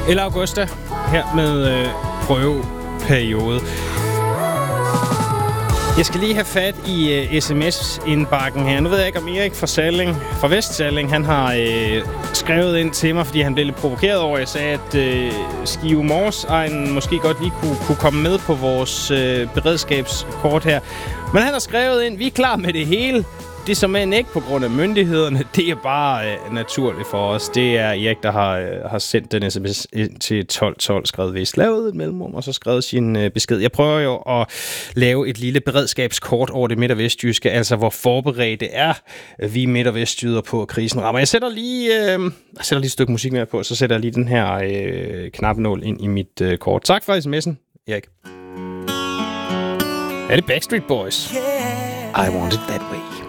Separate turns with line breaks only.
eller Augusta, her med prøveperiode. Jeg skal lige have fat i sms-indbakken her. Nu ved jeg ikke, om Erik fra Vestsalling, han har skrevet ind til mig, fordi han blev lidt provokeret over, at jeg sagde, at Skive Mors måske godt lige kunne komme med på vores beredskabskort her. Men han har skrevet ind, vi er klar med det hele. Det er som end ikke på grund af myndighederne. Det er bare naturligt for os. Det er Erik, der har sendt den sms ind til 1212, skrevet vist, lavet et mellemrum, og så skrevet sin besked. Jeg prøver jo at lave et lille beredskabskort over det midt- og vestjyske, altså hvor forberedte er vi midt- og vestjyder på krisen rammer. Jeg sætter lige et stykke musik mere på, så sætter jeg lige den her knapnål ind i mit kort. Tak for sms'en, Erik. Er det Backstreet Boys? I Want It That Way.